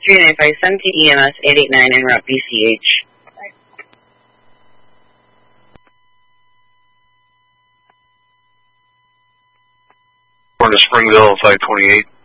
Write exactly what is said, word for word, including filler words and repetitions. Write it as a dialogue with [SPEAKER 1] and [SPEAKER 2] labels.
[SPEAKER 1] three nine five seven T E M S eight eight nine en route B C H.
[SPEAKER 2] Going to Springville, five twenty-eight.